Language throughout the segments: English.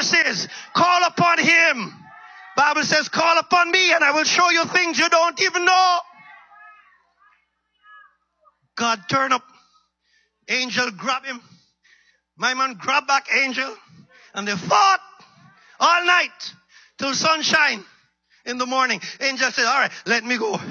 verses. Call upon him. Bible says, call upon me and I will show you things you don't even know. God turn up. Angel grab him. My man grab back angel. And they fought all night till sunshine in the morning. Angel said, all right, let me go.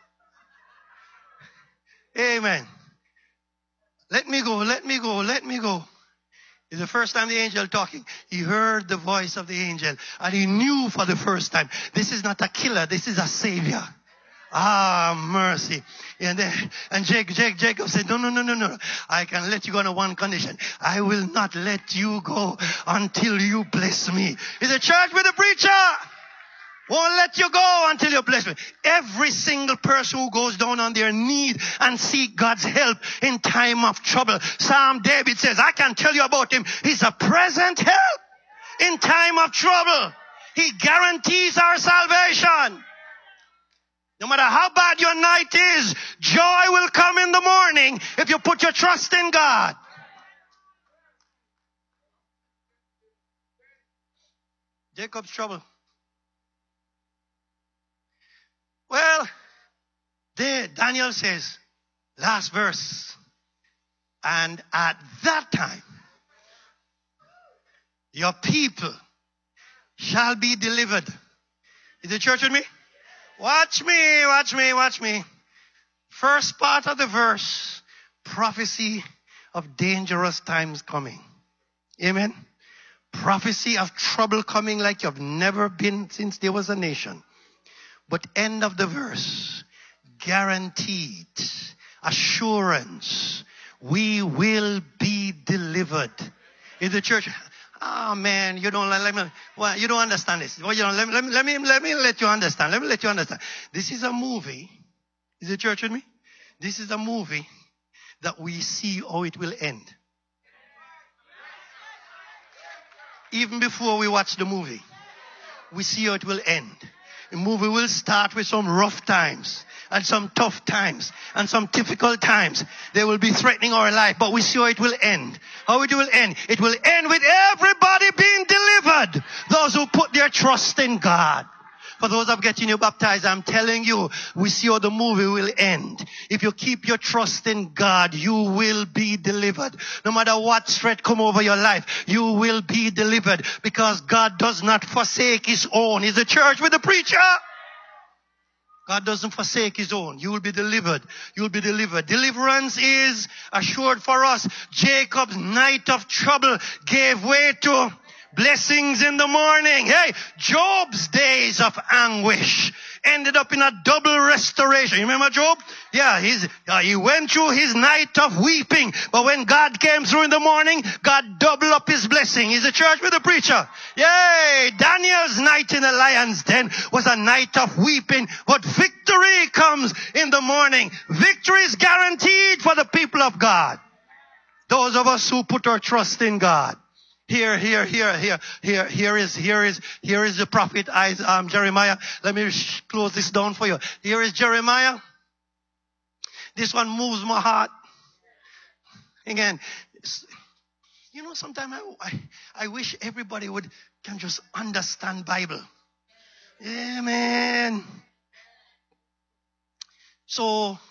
Amen. Let me go, let me go, let me go. It's the first time the angel talking. He heard the voice of the angel and he knew for the first time, this is not a killer, this is a savior. Ah, mercy. And Jacob said, no. I can let you go on one condition. I will not let you go until you bless me. Is the church with the preacher? Won't let you go until you bless me. Every single person who goes down on their knee and seek God's help in time of trouble. Psalm David says, I can tell you about him. He's a present help in time of trouble. He guarantees our salvation. No matter how bad your night is, joy will come in the morning if you put your trust in God. Jacob's trouble. Well, there Daniel says, last verse, and at that time, your people shall be delivered. Is the church with me? Watch me. First part of the verse, prophecy of dangerous times coming. Amen. Prophecy of trouble coming like you've never been since there was a nation. But end of the verse, guaranteed, assurance, we will be delivered. In the church, oh man, you don't you don't understand this. Well, let me let you understand. Let me let you understand. This is a movie. Is the church with me? This is a movie that we see how it will end. Even before we watch the movie, we see how it will end. The movie will start with some rough times and some tough times and some difficult times. They will be threatening our life, but we see how it will end. How it will end? It will end with everybody being delivered. Those who put their trust in God. For those of getting you baptized, I'm telling you, we see how the movie will end. If you keep your trust in God, you will be delivered. No matter what threat come over your life, you will be delivered because God does not forsake his own. Is the church with the preacher? God doesn't forsake his own. You will be delivered. You will be delivered. Deliverance is assured for us. Jacob's night of trouble gave way to blessings in the morning. Hey, Job's days of anguish ended up in a double restoration. You remember Job? Yeah, he went through his night of weeping. But when God came through in the morning, God doubled up his blessing. Is the church with the preacher? Yay! Daniel's night in the lion's den was a night of weeping. But victory comes in the morning. Victory is guaranteed for the people of God. Those of us who put our trust in God. Here is the prophet Jeremiah. Let me close this down for you. Here is Jeremiah. This one moves my heart. Again, you know, sometimes I wish everybody can just understand Bible. Amen. So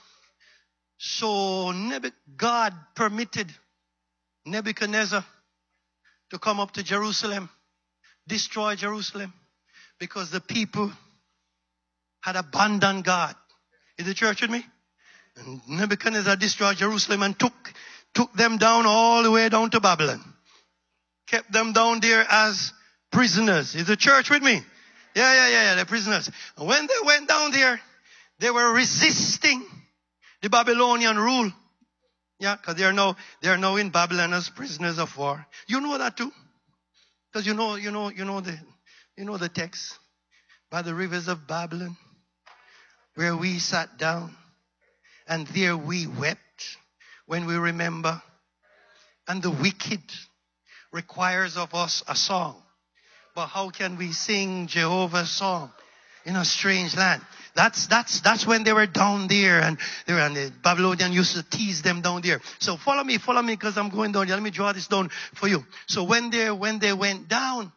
God permitted Nebuchadnezzar to come up to Jerusalem, destroy Jerusalem, because the people had abandoned God. Is the church with me? And Nebuchadnezzar destroyed Jerusalem and took them down all the way down to Babylon. Kept them down there as prisoners. Is the church with me? Yeah, they're prisoners. And when they went down there, they were resisting the Babylonian rule. Yeah, because they are now in Babylon as prisoners of war. You know that too, because you know the text. By the rivers of Babylon, where we sat down, and there we wept when we remember. And the wicked requires of us a song. But how can we sing Jehovah's song in a strange land? That's when they were down there, and the Babylonian used to tease them down there. So follow me, because I'm going down there. Let me draw this down for you. So when they went down,